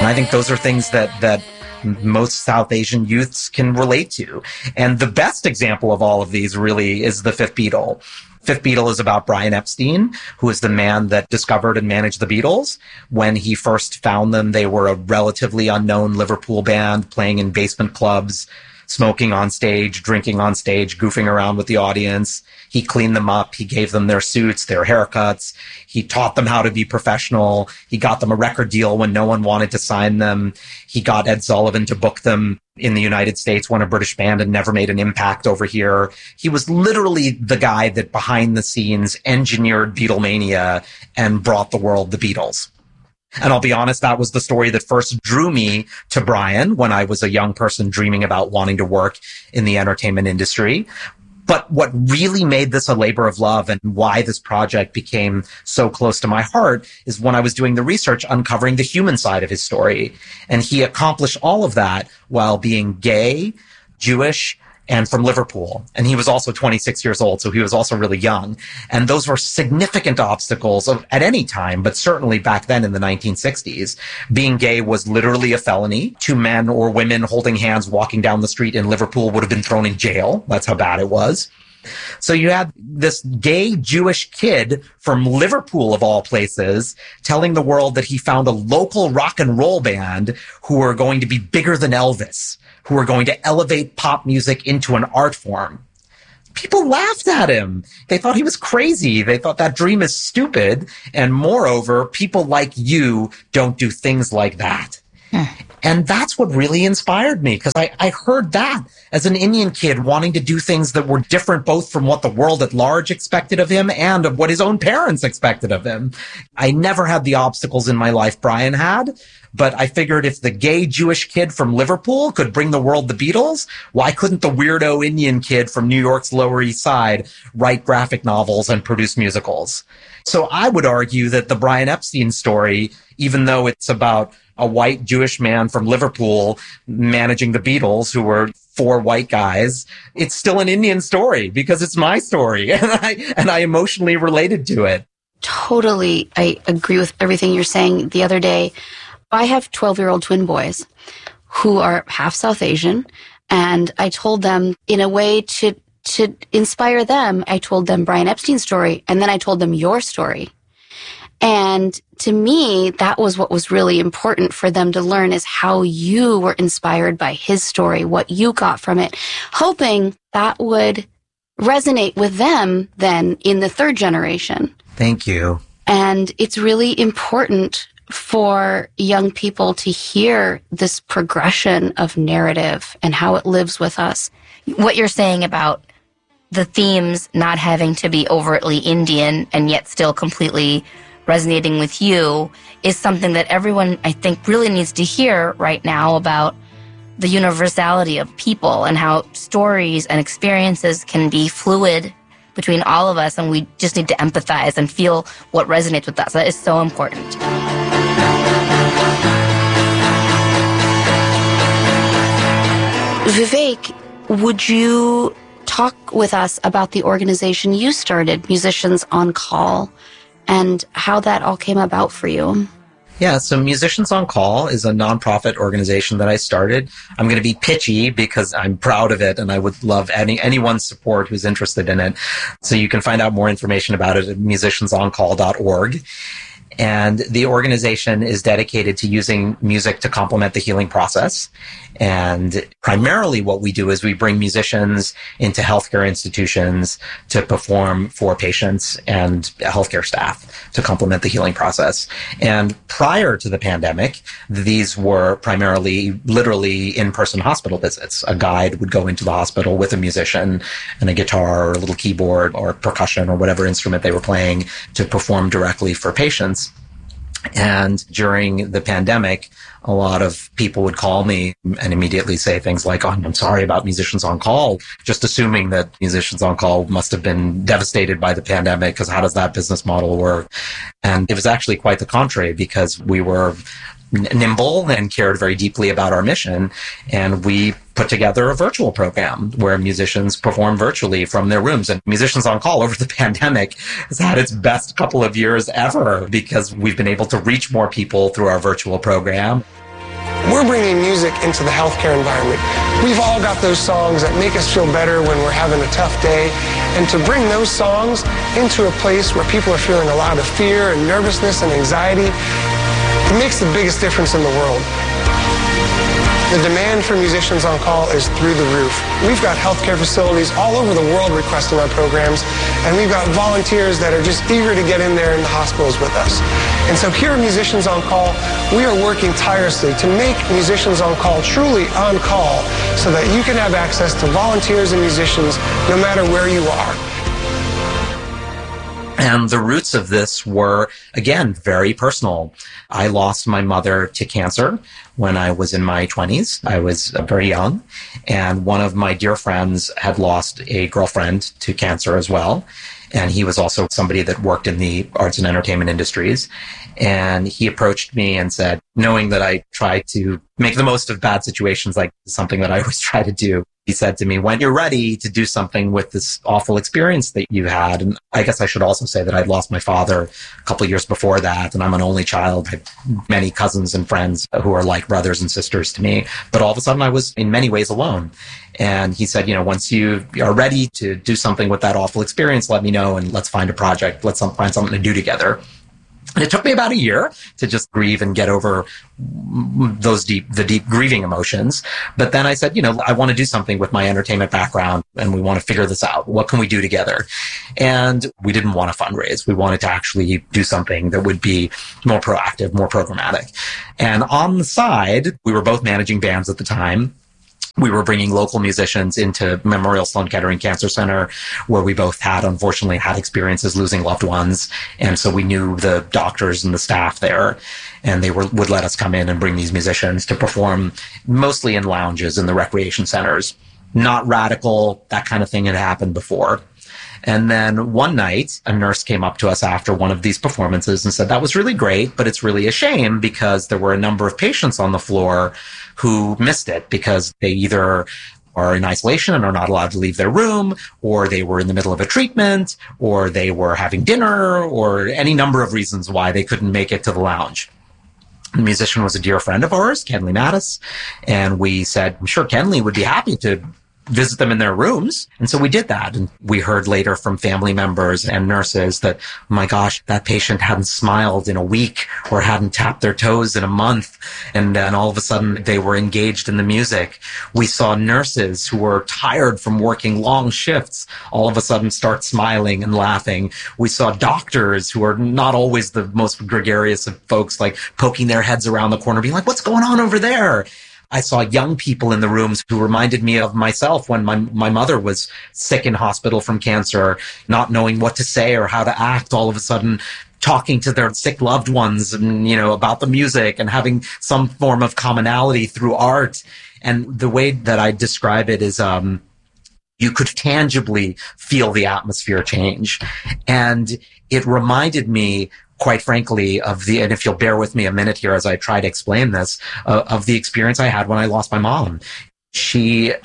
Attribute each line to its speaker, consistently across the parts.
Speaker 1: And I think those are things that most South Asian youths can relate to. And the best example of all of these really is the Fifth Beatle. Fifth Beatle is about Brian Epstein, who is the man that discovered and managed the Beatles. When he first found them, they were a relatively unknown Liverpool band playing in basement clubs, smoking on stage, drinking on stage, goofing around with the audience. He cleaned them up. He gave them their suits, their haircuts. He taught them how to be professional. He got them a record deal when no one wanted to sign them. He got Ed Sullivan to book them in the United States when a British band had never made an impact over here. He was literally the guy that behind the scenes engineered Beatlemania and brought the world the Beatles. And I'll be honest, that was the story that first drew me to Brian when I was a young person dreaming about wanting to work in the entertainment industry. But what really made this a labor of love and why this project became so close to my heart is when I was doing the research uncovering the human side of his story. And he accomplished all of that while being gay, Jewish, and from Liverpool. And he was also 26 years old, so he was also really young. And those were significant obstacles at any time, but certainly back then in the 1960s. Being gay was literally a felony. Two men or women holding hands walking down the street in Liverpool would have been thrown in jail. That's how bad it was. So you had this gay Jewish kid from Liverpool, of all places, telling the world that he found a local rock and roll band who were going to be bigger than Elvis, who were going to elevate pop music into an art form. People laughed at him. They thought he was crazy. They thought that dream is stupid. And moreover, people like you don't do things like that. And that's what really inspired me, because I heard that as an Indian kid wanting to do things that were different both from what the world at large expected of him and of what his own parents expected of him. I never had the obstacles in my life Brian had, but I figured if the gay Jewish kid from Liverpool could bring the world the Beatles, why couldn't the weirdo Indian kid from New York's Lower East Side write graphic novels and produce musicals? So I would argue that the Brian Epstein story, even though it's about a white Jewish man from Liverpool managing the Beatles, who were four white guys, it's still an Indian story because it's my story, and I emotionally related to it.
Speaker 2: Totally. I agree with everything you're saying. The other day, I have 12-year-old twin boys who are half South Asian, and I told them, in a way to inspire them, I told them Brian Epstein's story, and then I told them your story. And to me, that was what was really important for them to learn, is how you were inspired by his story, what you got from it, hoping that would resonate with them then in the third generation.
Speaker 1: Thank you.
Speaker 2: And it's really important for young people to hear this progression of narrative and how it lives with us.
Speaker 3: What you're saying about the themes not having to be overtly Indian and yet still completely resonating with you is something that everyone, I think, really needs to hear right now, about the universality of people and how stories and experiences can be fluid between all of us, and we just need to empathize and feel what resonates with us. That is so important.
Speaker 2: Vivek, would you talk with us about the organization you started, Musicians on Call, and how that all came about for you?
Speaker 1: Yeah, so Musicians on Call is a nonprofit organization that I started. I'm going to be pitchy because I'm proud of it, and I would love anyone's support who's interested in it. So you can find out more information about it at musiciansoncall.org. And the organization is dedicated to using music to complement the healing process. And primarily what we do is we bring musicians into healthcare institutions to perform for patients and healthcare staff to complement the healing process. And prior to the pandemic, these were primarily literally in-person hospital visits. A guide would go into the hospital with a musician and a guitar or a little keyboard or percussion or whatever instrument they were playing to perform directly for patients. And during the pandemic, a lot of people would call me and immediately say things like, "Oh, I'm sorry about Musicians on Call," just assuming that Musicians on Call must have been devastated by the pandemic, because how does that business model work? And it was actually quite the contrary, because we were nimble and cared very deeply about our mission. And we put together a virtual program where musicians perform virtually from their rooms. And Musicians on Call over the pandemic has had its best couple of years ever, because we've been able to reach more people through our virtual program.
Speaker 4: we're bringing music into the healthcare environment. We've all got those songs that make us feel better when we're having a tough day. And to bring those songs into a place where people are feeling a lot of fear and nervousness and anxiety, it makes the biggest difference in the world. The demand for musicians on call is through the roof. We've got healthcare facilities all over the world requesting our programs, and we've got volunteers that are just eager to get in there in the hospitals with us. And so here at Musicians on Call, we are working tirelessly to make Musicians on Call truly on call so that you can have access to volunteers and musicians no matter where you are.
Speaker 1: And the roots of this were, again, very personal. I lost my mother to cancer when I was in my 20s. I was very young. And one of my dear friends had lost a girlfriend to cancer as well. And he was also somebody that worked in the arts and entertainment industries. And he approached me and said, knowing that I try to make the most of bad situations, like something that I always try to do, he said to me, when you're ready to do something with this awful experience that you had, and I guess I should also say that I'd lost my father a couple of years before that, and I'm an only child. I have many cousins and friends who are like brothers and sisters to me. But all of a sudden I was in many ways alone. And he said, once you are ready to do something with that awful experience, let me know and let's find a project. Let's find something to do together. And it took me about a year to just grieve and get over the deep grieving emotions. But then I said, I want to do something with my entertainment background and we want to figure this out. What can we do together? And we didn't want to fundraise. We wanted to actually do something that would be more proactive, more programmatic. And on the side, we were both managing bands at the time. We were bringing local musicians into Memorial Sloan Kettering Cancer Center, where we both unfortunately had experiences losing loved ones. And so we knew the doctors and the staff there, and they would let us come in and bring these musicians to perform mostly in lounges in the recreation centers. Not radical, that kind of thing had happened before. And then one night, a nurse came up to us after one of these performances and said, that was really great, but it's really a shame because there were a number of patients on the floor who missed it because they either are in isolation and are not allowed to leave their room, or they were in the middle of a treatment, or they were having dinner, or any number of reasons why they couldn't make it to the lounge. The musician was a dear friend of ours, Kenley Mattis, and we said, I'm sure Kenley would be happy to visit them in their rooms. And so we did that. And we heard later from family members and nurses that, oh my gosh, that patient hadn't smiled in a week or hadn't tapped their toes in a month. And then all of a sudden they were engaged in the music. We saw nurses who were tired from working long shifts all of a sudden start smiling and laughing. We saw doctors who are not always the most gregarious of folks, like poking their heads around the corner, being like, what's going on over there? I saw young people in the rooms who reminded me of myself when my mother was sick in hospital from cancer, not knowing what to say or how to act, all of a sudden talking to their sick loved ones and, about the music and having some form of commonality through art. And the way that I describe it is, you could tangibly feel the atmosphere change. And it reminded me, quite frankly, and if you'll bear with me a minute here as I try to explain this, of the experience I had when I lost my mom. She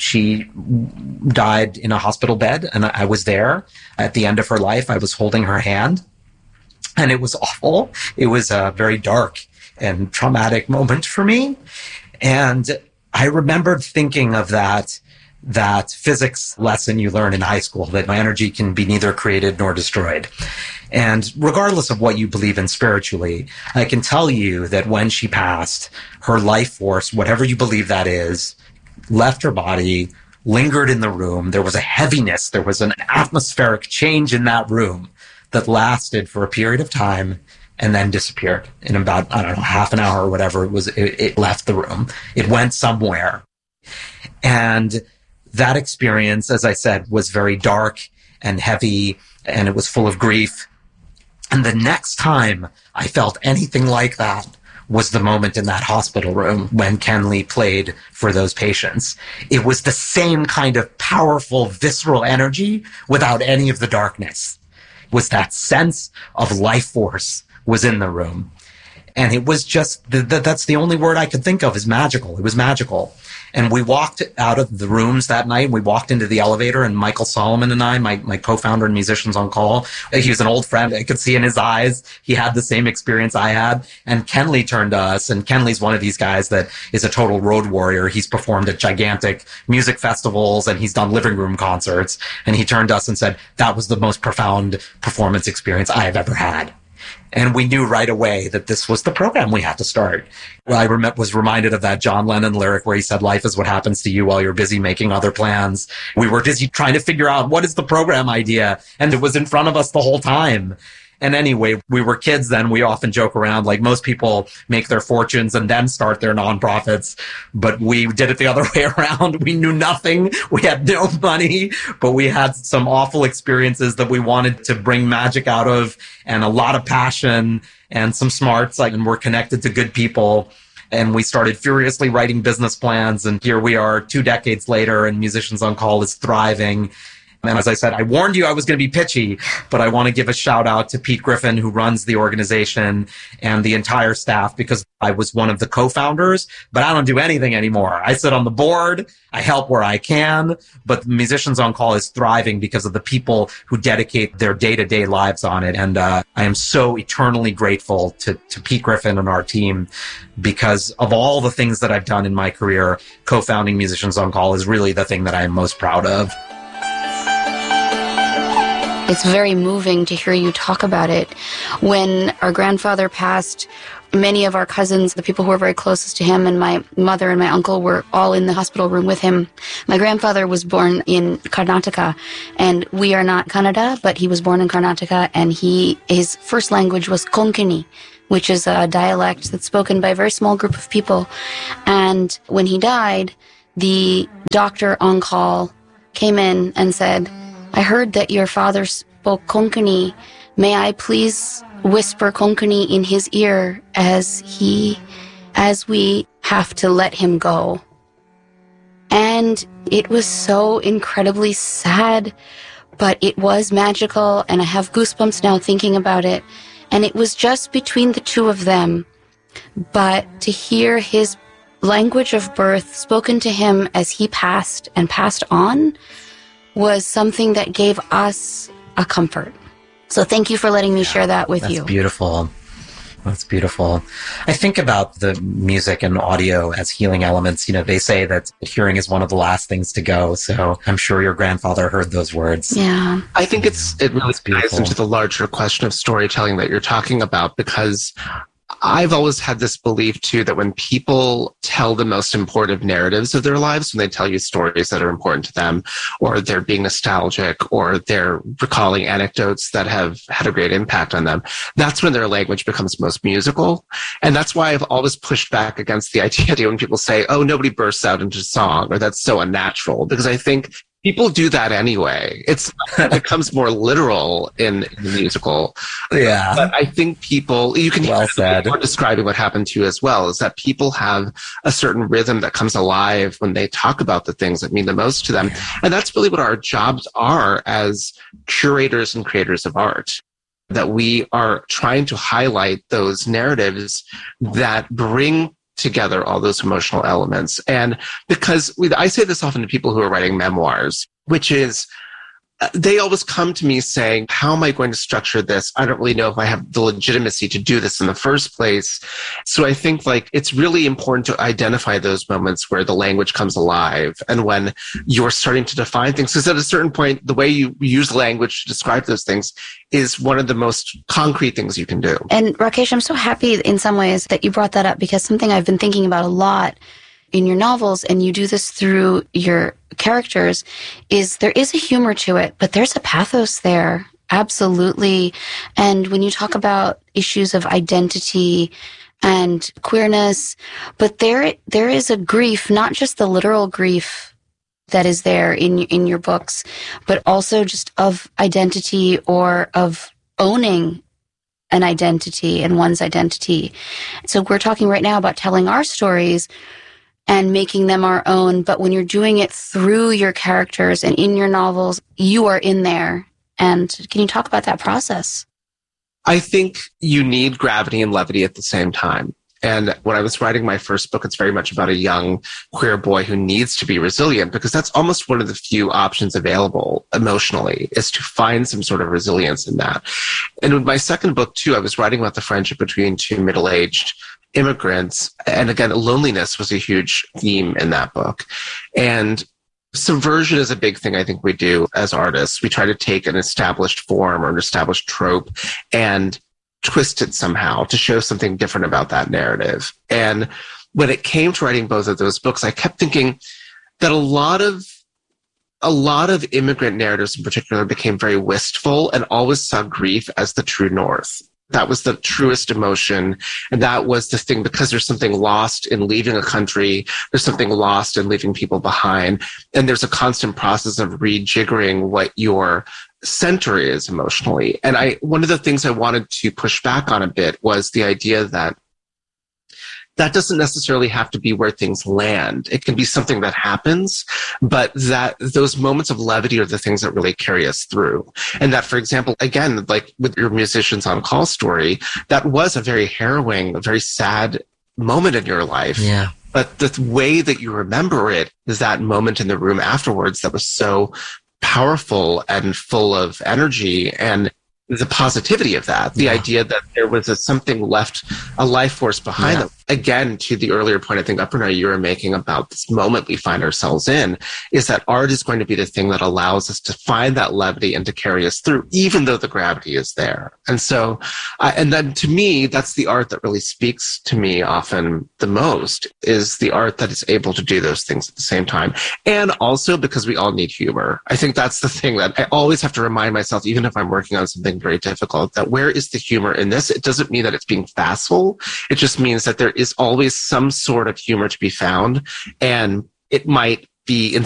Speaker 1: died in a hospital bed, and I was there at the end of her life. I was holding her hand, and it was awful. It was a very dark and traumatic moment for me. And I remembered thinking of that physics lesson you learn in high school, that my energy can be neither created nor destroyed. And regardless of what you believe in spiritually, I can tell you that when she passed, her life force, whatever you believe that is, left her body, lingered in the room. There was a heaviness. There was an atmospheric change in that room that lasted for a period of time and then disappeared in about, half an hour or whatever it was. It left the room. It went somewhere. And that experience, as I said, was very dark and heavy, and it was full of grief. And the next time I felt anything like that was the moment in that hospital room when Kenley played for those patients. It was the same kind of powerful, visceral energy without any of the darkness. It was that sense of life force was in the room. And it was just, that's the only word I could think of, is magical. It was magical. And we walked out of the rooms that night. We walked into the elevator, and Michael Solomon and I, my co-founder and Musicians on Call, he was an old friend. I could see in his eyes he had the same experience I had. And Kenley turned to us, and Kenley's one of these guys that is a total road warrior. He's performed at gigantic music festivals, and he's done living room concerts. And he turned to us and said, "That was the most profound performance experience I have ever had." And we knew right away that this was the program we had to start. I was reminded of that John Lennon lyric where he said, "Life is what happens to you while you're busy making other plans." We were busy trying to figure out what is the program idea, and it was in front of us the whole time. And anyway, we were kids then. We often joke around like most people make their fortunes and then start their nonprofits. But we did it the other way around. We knew nothing. We had no money, but we had some awful experiences that we wanted to bring magic out of, and a lot of passion and some smarts, and we're connected to good people. And we started furiously writing business plans. And here we are 2 decades later, and Musicians on Call is thriving. And as I said, I warned you I was going to be pitchy, but I want to give a shout out to Pete Griffin, who runs the organization, and the entire staff, because I was one of the co-founders, but I don't do anything anymore. I sit on the board. I help where I can, but Musicians on Call is thriving because of the people who dedicate their day-to-day lives on it. And I am so eternally grateful to Pete Griffin and our team, because of all the things that I've done in my career, co-founding Musicians on Call is really the thing that I am most proud of.
Speaker 2: It's very moving to hear you talk about it. When our grandfather passed, many of our cousins, the people who were very closest to him, and my mother and my uncle were all in the hospital room with him. My grandfather was born in Karnataka, and we are not Kannada, but he was born in Karnataka, and his first language was Konkani, which is a dialect that's spoken by a very small group of people. And when he died, the doctor on call came in and said, "I heard that your father spoke Konkani. May I please whisper Konkani in his ear as we have to let him go?" And it was so incredibly sad, but it was magical, and I have goosebumps now thinking about it. And it was just between the two of them. But to hear his language of birth spoken to him as he passed and passed on was something that gave us a comfort. So thank you for letting me share that with you.
Speaker 1: That's beautiful. That's beautiful. I think about the music and audio as healing elements. They say that hearing is one of the last things to go. So I'm sure your grandfather heard those words.
Speaker 2: Yeah.
Speaker 5: I think it really ties into the larger question of storytelling that you're talking about, because I've always had this belief, too, that when people tell the most important narratives of their lives, when they tell you stories that are important to them, or they're being nostalgic, or they're recalling anecdotes that have had a great impact on them, that's when their language becomes most musical. And that's why I've always pushed back against the idea when people say, "Oh, nobody bursts out into song," or "That's so unnatural," because I think people do that anyway. It becomes more literal in the musical.
Speaker 1: Yeah.
Speaker 5: But I think you can
Speaker 1: well said.
Speaker 5: People describing what happened to you as well, is that people have a certain rhythm that comes alive when they talk about the things that mean the most to them. And that's really what our jobs are as curators and creators of art. That we are trying to highlight those narratives that bring together all those emotional elements. And because I say this often to people who are writing memoirs, which is they always come to me saying, "How am I going to structure this? I don't really know if I have the legitimacy to do this in the first place." So I think it's really important to identify those moments where the language comes alive and when you're starting to define things. Because at a certain point, the way you use language to describe those things is one of the most concrete things you can do.
Speaker 2: And Rakesh, I'm so happy in some ways that you brought that up, because something I've been thinking about a lot in your novels, and you do this through your characters, is there is a humor to it, but there's a pathos there. Absolutely. And when you talk about issues of identity and queerness, but there is a grief, not just the literal grief that is there in your books, but also just of identity, or of owning an identity and one's identity. So we're talking right now about telling our stories and making them our own. But when you're doing it through your characters and in your novels, you are in there. And can you talk about that process?
Speaker 5: I think you need gravity and levity at the same time. And when I was writing my first book, it's very much about a young queer boy who needs to be resilient, because that's almost one of the few options available emotionally, is to find some sort of resilience in that. And with my second book too, I was writing about the friendship between two middle-aged immigrants. And again, loneliness was a huge theme in that book. And subversion is a big thing I think we do as artists. We try to take an established form or an established trope and twist it somehow to show something different about that narrative. And when it came to writing both of those books, I kept thinking that a lot of immigrant narratives in particular became very wistful and always saw grief as the true north. That was the truest emotion. And that was the thing, because there's something lost in leaving a country. There's something lost in leaving people behind. And there's a constant process of rejiggering what your center is emotionally. And one of the things I wanted to push back on a bit was the idea that doesn't necessarily have to be where things land. It can be something that happens, but that those moments of levity are the things that really carry us through. And that, for example, again, like with your Musicians on Call story, that was a very harrowing, a very sad moment in your life.
Speaker 1: Yeah.
Speaker 5: But the way that you remember it is that moment in the room afterwards that was so powerful and full of energy, and the positivity of that, the idea that there was something left, a life force behind them. Again, to the earlier point, I think Aparna, you were making about this moment we find ourselves in, is that art is going to be the thing that allows us to find that levity and to carry us through, even though the gravity is there. And so, and then to me, that's the art that really speaks to me often the most, is the art that is able to do those things at the same time. And also because we all need humor. I think that's the thing that I always have to remind myself, even if I'm working on something very difficult, that where is the humor in this? It doesn't mean that it's being facile. It just means that there is always some sort of humor to be found, and it might be in